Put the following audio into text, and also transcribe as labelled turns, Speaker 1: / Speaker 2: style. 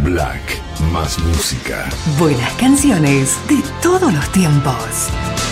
Speaker 1: Black, más música.
Speaker 2: Buenas canciones de todos los tiempos.